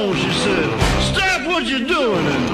on, she said. Stop what you're doing and